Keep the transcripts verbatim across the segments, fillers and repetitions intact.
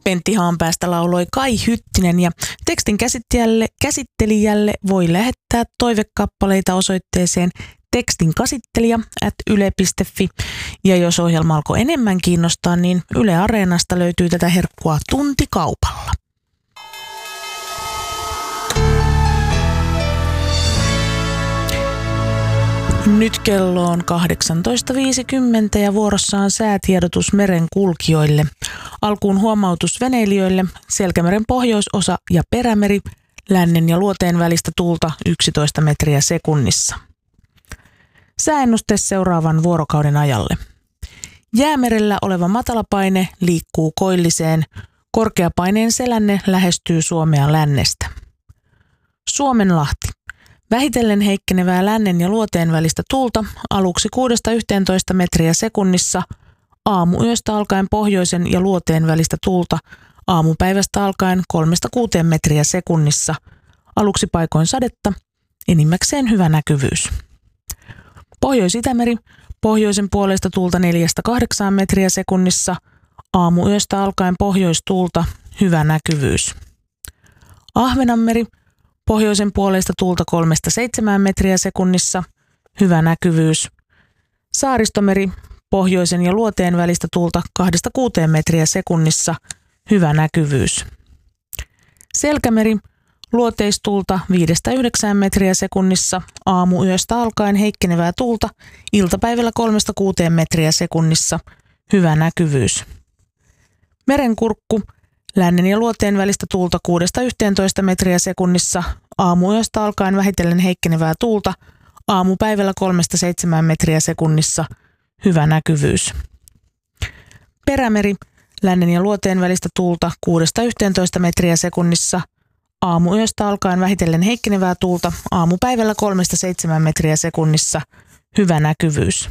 Pentti Haanpäästä lauloi Kai Hyttinen ja tekstin käsittelijälle, käsittelijälle voi lähettää toivekappaleita osoitteeseen tekstinkäsittelijä at yle piste fi. Ja jos ohjelma alkoi enemmän kiinnostaa, niin Yle Areenasta löytyy tätä herkkua tuntikaupalla. Nyt kello on kahdeksantoista viisikymmentä ja vuorossa on säätiedotus merenkulkijoille. Alkuun huomautus veneilijöille, Selkämeren pohjoisosa ja perämeri, lännen ja luoteen välistä tuulta yksitoista metriä sekunnissa. Sääennuste seuraavan vuorokauden ajalle. Jäämerellä oleva matalapaine liikkuu koilliseen, korkeapaineen selänne lähestyy Suomea lännestä. Suomenlahti. Vähitellen heikkenevää lännen ja luoteen välistä tuulta aluksi kuudesta yhteentoista metriä sekunnissa, aamuyöstä alkaen pohjoisen ja luoteen välistä tuulta aamupäivästä alkaen kolmesta kuuteen metriä sekunnissa, aluksi paikoin sadetta, enimmäkseen hyvä näkyvyys. Pohjois-Itämeri, pohjoisen puolesta tuulta neljästä kahdeksaan metriä sekunnissa, aamuyöstä alkaen pohjoistuulta, hyvä näkyvyys. Ahvenanmeri, pohjoisen puolesta tuulta kolmesta seitsemään metriä sekunnissa, hyvä näkyvyys. Saaristomeri, pohjoisen ja luoteen välistä tuulta kahdesta kuuteen metriä sekunnissa, hyvä näkyvyys. Selkämeri, luoteistuulta viidestä yhdeksään metriä sekunnissa, aamuyöstä alkaen heikkenevää tuulta, iltapäivällä kolmesta kuuteen metriä sekunnissa, hyvä näkyvyys. Merenkurkku, lännen ja luoteen välistä tuulta kuudesta yhteentoista metriä sekunnissa, aamuyöstä alkaen vähitellen heikkenevää tuulta, aamupäivällä kolmesta seitsemään metriä sekunnissa, hyvä näkyvyys. Perämeri, lännen ja luoteen välistä tuulta kuudesta yhteentoista metriä sekunnissa, aamuyöstä alkaen vähitellen heikkenevää tuulta, aamupäivällä kolmesta seitsemään metriä sekunnissa, hyvä näkyvyys.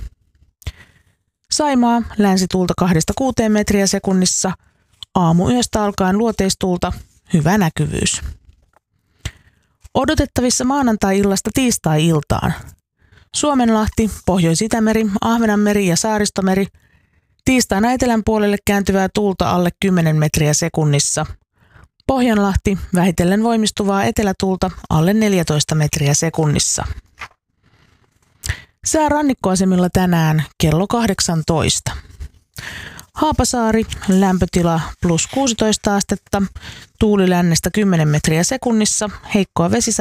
Saimaa, länsituulta kahdesta kuuteen metriä sekunnissa, aamuyöstä alkaen luoteistuulta, hyvä näkyvyys. Odotettavissa maanantai-illasta tiistai-iltaan. Suomenlahti, Pohjois-Itämeri, Ahvenanmeri ja Saaristomeri. Tiistaina etelän puolelle kääntyvää tuulta alle kymmenen metriä sekunnissa. Pohjanlahti, vähitellen voimistuvaa etelätuulta alle neljätoista metriä sekunnissa. Sää rannikkoasemilla tänään kello kahdeksantoista. Haapasaari, lämpötila plus kuusitoista astetta, tuuli lännestä kymmenen metriä sekunnissa, heikkoa vesisade